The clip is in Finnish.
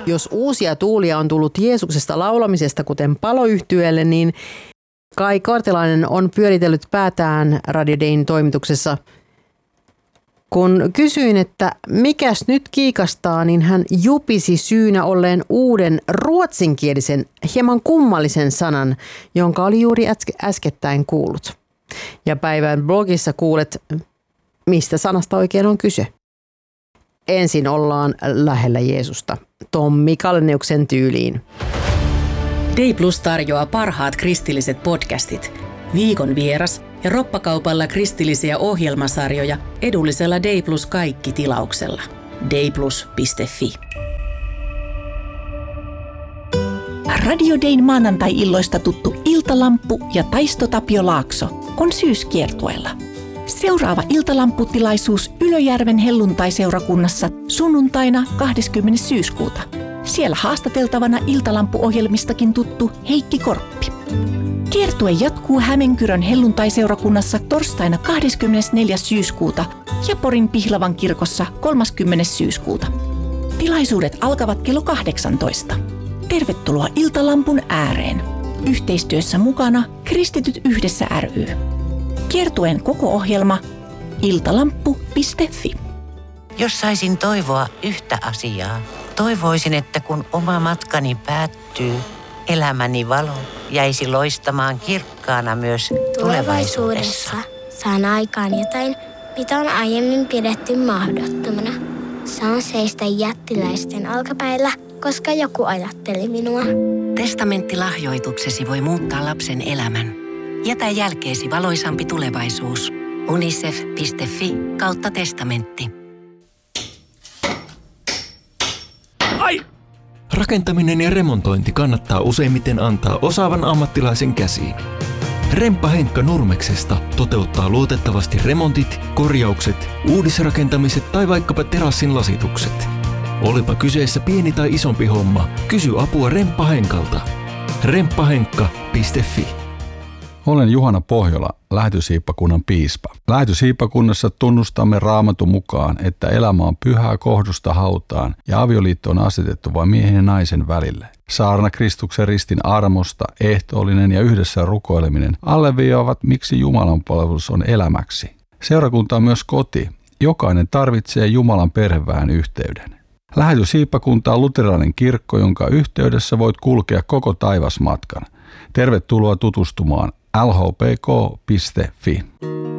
Jos uusia tuulia on tullut Jeesuksesta laulamisesta, kuten paloyhtyeelle, niin Kai Kartelainen on pyöritellyt päätään Radio Dayn toimituksessa. Kun kysyin, että mikäs nyt kiikastaa, niin hän jupisi syynä olleen uuden ruotsinkielisen, hieman kummallisen sanan, jonka oli juuri äskettäin kuullut. Ja päivän blogissa kuulet, mistä sanasta oikein on kyse. Ensin ollaan lähellä Jeesusta, Tommi Kalneuksen tyyliin. Day Plus tarjoaa parhaat kristilliset podcastit, viikon vieras ja roppakaupalla kristillisiä ohjelmasarjoja edullisella Day Plus kaikki -tilauksella. dayplus.fi. Radio Dayn maanantai-illoista tuttu Iltalamppu ja Taisto Tapio Laakso on syyskiertueella. Seuraava iltalamputilaisuus Ylöjärven helluntaiseurakunnassa sunnuntaina 20. syyskuuta. Siellä haastateltavana iltalampuohjelmistakin tuttu Heikki Korppi. Kiertue jatkuu Hämeenkyrön helluntaiseurakunnassa torstaina 24. syyskuuta ja Porin Pihlavan kirkossa 30. syyskuuta. Tilaisuudet alkavat kello 18. Tervetuloa Iltalampun ääreen. Yhteistyössä mukana Kristityt yhdessä ry. Kiertueen koko ohjelma iltalampu.fi. Jos saisin toivoa yhtä asiaa, toivoisin, että kun oma matkani päättyy, elämäni valo jäisi loistamaan kirkkaana myös tulevaisuudessa. Saan aikaan jotain, mitä on aiemmin pidetty mahdottomana. Saan seistä jättiläisten olkapäillä, koska joku ajatteli minua. Testamenttilahjoituksesi voi muuttaa lapsen elämän. Jätä jälkeesi valoisampi tulevaisuus. unicef.fi/testamentti. Ai! Rakentaminen ja remontointi kannattaa useimmiten antaa osaavan ammattilaisen käsiin. Remppa Henkka Nurmeksesta toteuttaa luotettavasti remontit, korjaukset, uudisrakentamiset tai vaikkapa terassin lasitukset. Olipa kyseessä pieni tai isompi homma, kysy apua Remppa Henkalta. remppahenkka.fi. Olen Juhana Pohjola, Lähetyshiippakunnan piispa. Lähetyshiippakunnassa tunnustamme Raamatun mukaan, että elämä on pyhää kohdusta hautaan ja avioliitto on asetettu vain miehen ja naisen välille. Saarna Kristuksen ristin armosta, ehtoollinen ja yhdessä rukoileminen alleviivaavat, miksi Jumalan palvelus on elämäksi. Seurakunta on myös koti. Jokainen tarvitsee Jumalan perheväen yhteyden. Lähetyshiippakunta on luterilainen kirkko, jonka yhteydessä voit kulkea koko taivasmatkan. Tervetuloa tutustumaan lhpk.fi.